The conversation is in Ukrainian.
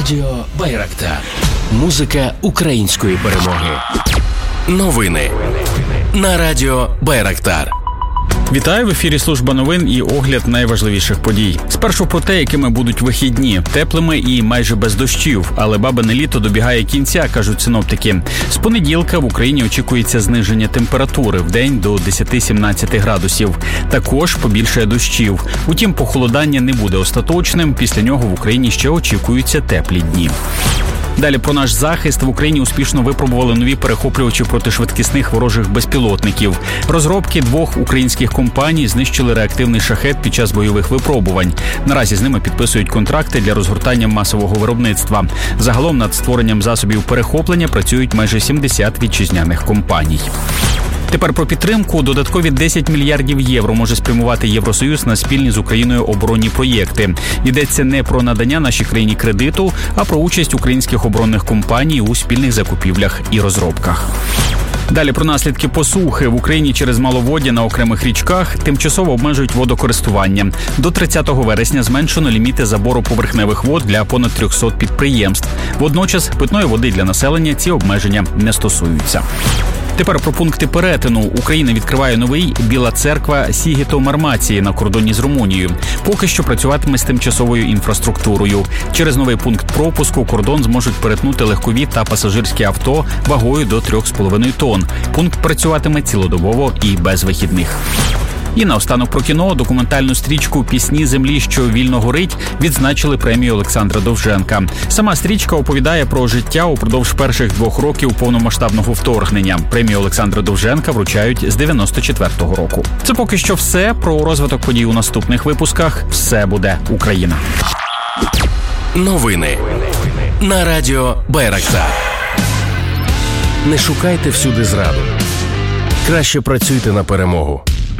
Радіо Байрактар. Музика української перемоги. Новини на Радіо Байрактар. Вітаю, в ефірі служба новин і огляд найважливіших подій. Спершу про те, якими будуть вихідні. Теплими і майже без дощів, але бабине літо добігає кінця, кажуть синоптики. З понеділка в Україні очікується зниження температури вдень до 10-17 градусів. Також побільшає дощів. Утім, похолодання не буде остаточним, після нього в Україні ще очікуються теплі дні. Далі про наш захист. В Україні успішно випробували нові перехоплювачі протишвидкісних ворожих безпілотників. Розробки двох українських компаній знищили реактивний шахед під час бойових випробувань. Наразі з ними підписують контракти для розгортання масового виробництва. Загалом над створенням засобів перехоплення працюють майже 70 вітчизняних компаній. Тепер про підтримку. Додаткові 10 мільярдів євро може спрямувати Євросоюз на спільні з Україною оборонні проєкти. Йдеться не про надання нашій країні кредиту, а про участь українських оборонних компаній у спільних закупівлях і розробках. Далі про наслідки посухи. В Україні через маловоддя на окремих річках тимчасово обмежують водокористування. До 30 вересня зменшено ліміти забору поверхневих вод для понад 300 підприємств. Водночас питної води для населення ці обмеження не стосуються. Тепер про пункти перетину. Україна відкриває новий Біла Церква Сігіто-Мармації на кордоні з Румунією. Поки що працюватиме з тимчасовою інфраструктурою. Через новий пункт пропуску кордон зможуть перетнути легкові та пасажирські авто вагою до 3,5 тонн. Пункт працюватиме цілодобово і без вихідних. І наостанок про кіно. Документальну стрічку «Пісні землі, що вільно горить» відзначили премію Олександра Довженка. Сама стрічка оповідає про життя упродовж перших 2 років повномасштабного вторгнення. Премію Олександра Довженка вручають з 94-го року. Це поки що все. Про розвиток подій у наступних випусках. Все буде Україна. Новини на Радіо Байрактар. Не шукайте всюди зраду. Краще працюйте на перемогу.